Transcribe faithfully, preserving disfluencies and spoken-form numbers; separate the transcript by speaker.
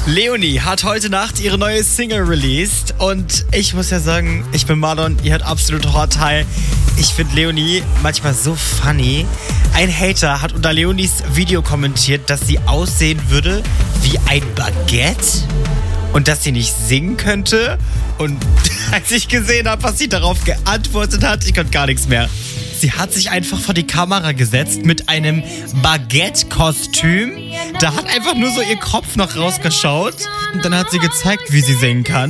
Speaker 1: Leonie hat heute Nacht ihre neue Single released und ich muss ja sagen, ich bin Marlon, ihr hört absolut Hot Teil. Ich finde Leonie manchmal so funny. Ein Hater hat unter Leonies Video kommentiert, dass sie aussehen würde wie ein Baguette und dass sie nicht singen könnte. Und als ich gesehen habe, was sie darauf geantwortet hat, ich konnte gar nichts mehr. Sie hat sich einfach vor die Kamera gesetzt mit einem Baguette-Kostüm. Da hat einfach nur so ihr Kopf noch rausgeschaut. Und dann hat sie gezeigt, wie sie singen kann.